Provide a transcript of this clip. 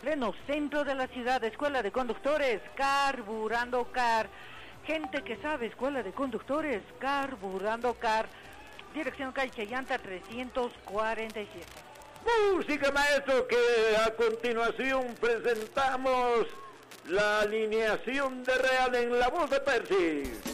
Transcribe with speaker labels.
Speaker 1: pleno centro de la ciudad, Escuela de Conductores, Carburando Car. Gente que sabe, Escuela de Conductores, Carburando Car. Dirección calle Chayanta 347.
Speaker 2: Música, maestro, que a continuación presentamos la alineación de Real en la voz de Percy.